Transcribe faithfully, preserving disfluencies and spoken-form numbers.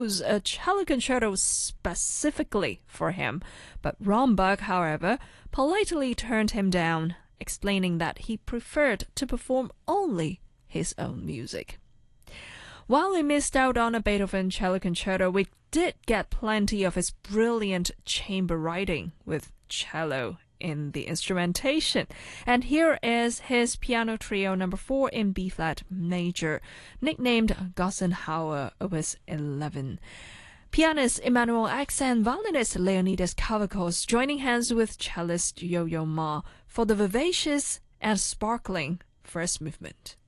a cello concerto specifically for him, but Rombach, however, politely turned him down, explaining that he preferred to perform only his own music. While we missed out on a Beethoven cello concerto, we did get plenty of his brilliant chamber writing with cello in the instrumentation. And here is his piano trio number four in B-flat major, nicknamed Gassenhauer, opus eleven. Pianist Emanuel X and violinist Leonidas Kavakos joining hands with cellist Yo-Yo Ma for the vivacious and sparkling first movement.